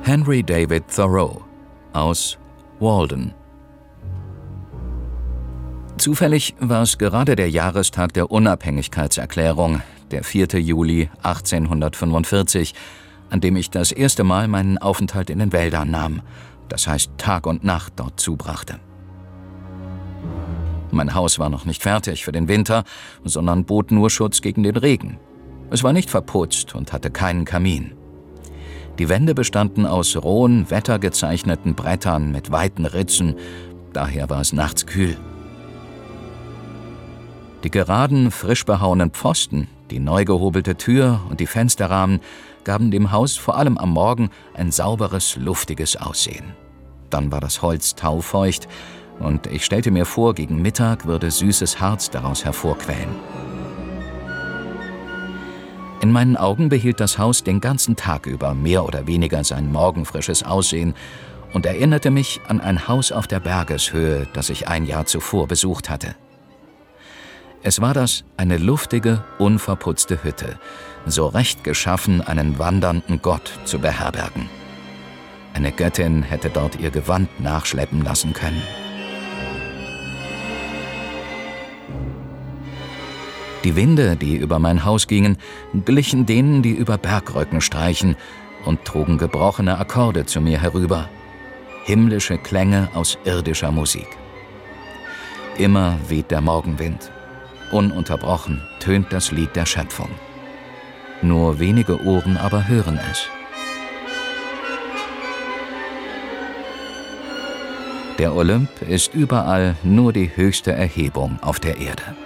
Henry David Thoreau aus Walden. Zufällig war es gerade der Jahrestag der Unabhängigkeitserklärung, der 4. Juli 1845, an dem ich das erste Mal meinen Aufenthalt in den Wäldern nahm, das heißt Tag und Nacht dort zubrachte. Mein Haus war noch nicht fertig für den Winter, sondern bot nur Schutz gegen den Regen. Es war nicht verputzt und hatte keinen Kamin. Die Wände bestanden aus rohen, wettergezeichneten Brettern mit weiten Ritzen, daher war es nachts kühl. Die geraden, frisch behauenen Pfosten, die neu gehobelte Tür und die Fensterrahmen gaben dem Haus vor allem am Morgen ein sauberes, luftiges Aussehen. Dann war das Holz taufeucht und ich stellte mir vor, gegen Mittag würde süßes Harz daraus hervorquellen. In meinen Augen behielt das Haus den ganzen Tag über mehr oder weniger sein morgenfrisches Aussehen und erinnerte mich an ein Haus auf der Bergeshöhe, das ich ein Jahr zuvor besucht hatte. Es war eine luftige, unverputzte Hütte, so recht geschaffen, einen wandernden Gott zu beherbergen. Eine Göttin hätte dort ihr Gewand nachschleppen lassen können. Die Winde, die über mein Haus gingen, glichen denen, die über Bergrücken streichen, und trugen gebrochene Akkorde zu mir herüber. Himmlische Klänge aus irdischer Musik. Immer weht der Morgenwind. Ununterbrochen tönt das Lied der Schöpfung. Nur wenige Ohren aber hören es. Der Olymp ist überall nur die höchste Erhebung auf der Erde.